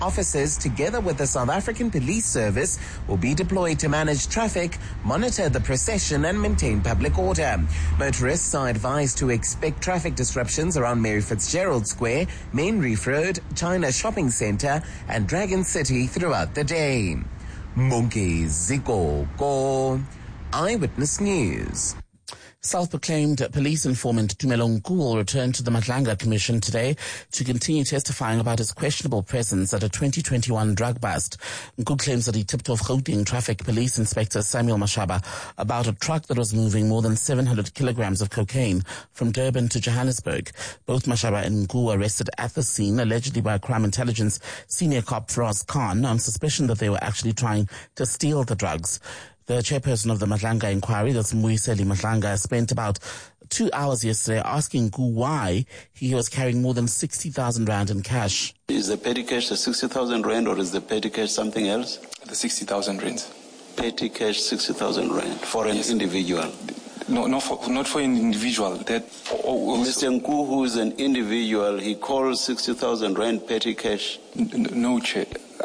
Officers, together with the South African Police Service, will be deployed to manage traffic, monitor the procession and maintain public order. Motorists are advised to expect traffic disruptions around Mary Fitzgerald Square, Main Reef Road, China Shopping Centre and Dragon City throughout the day. Munki Zikoko, Eyewitness News. Self-proclaimed police informant Tumelo Nku will return to the Madlanga Commission today to continue testifying about his questionable presence at a 2021 drug bust. Nku claims that he tipped off Gauteng Traffic Police Inspector Samuel Mashaba about a truck that was moving more than 700 kilograms of cocaine from Durban to Johannesburg. Both Mashaba and Nku were arrested at the scene, allegedly by Crime Intelligence senior cop Firoz Khan, on suspicion that they were actually trying to steal the drugs. The chairperson of the Madlanga inquiry, that's Muyiseli Madlanga, spent about 2 hours yesterday asking Nku why he was carrying more than 60,000 rand in cash. Is the petty cash the 60,000 rand or is the petty cash something else? The 60,000 rand. Petty cash 60,000 rand for an individual? No, not for an individual. Mr. Nku, who is an individual, he calls 60,000 rand petty cash? No, Chair.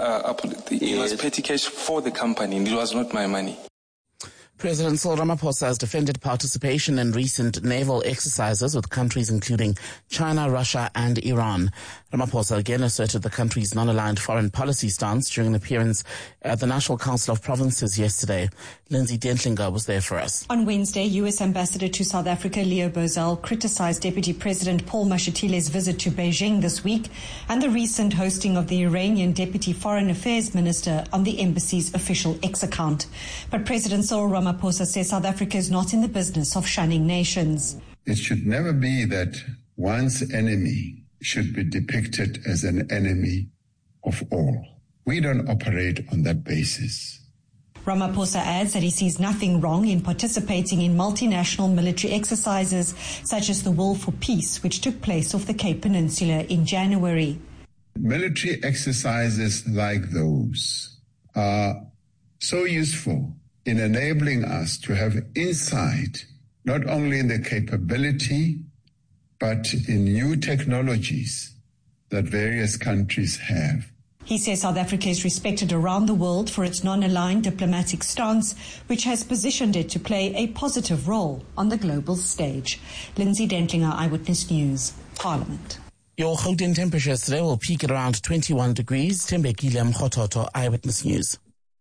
It was petty cash for the company, and it was not my money. President Cyril Ramaphosa has defended participation in recent naval exercises with countries including China, Russia and Iran. Ramaphosa again asserted the country's non-aligned foreign policy stance during an appearance at the National Council of Provinces yesterday. Lindsay Dentlinger was there for us. On Wednesday, U.S. Ambassador to South Africa Leo Bozell criticized Deputy President Paul Mashatile's visit to Beijing this week and the recent hosting of the Iranian Deputy Foreign Affairs Minister on the embassy's official X account. But President Cyril Ramaphosa says South Africa is not in the business of shunning nations. It should never be that one's enemy should be depicted as an enemy of all. We don't operate on that basis. Ramaphosa adds that he sees nothing wrong in participating in multinational military exercises such as the Will for Peace, which took place off the Cape Peninsula in January. Military exercises like those are so useful in enabling us to have insight not only in the capability but in new technologies that various countries have. He says South Africa is respected around the world for its non-aligned diplomatic stance, which has positioned it to play a positive role on the global stage. Lindsay Dentlinger, Eyewitness News, Parliament. Your Gauteng temperatures today will peak at around 21 degrees. Tembekile Mkhototo, Eyewitness News.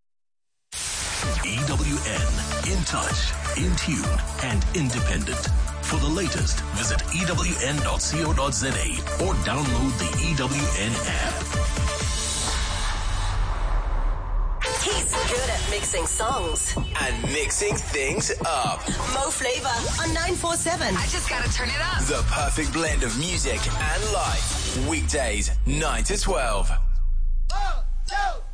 EWN, in touch, in tune, and independent. For the latest, visit ewn.co.za or download the EWN app. He's good at mixing songs and mixing things up. Mo Flavor on 947. I just gotta turn it up. The perfect blend of music and life. Weekdays 9 to 12.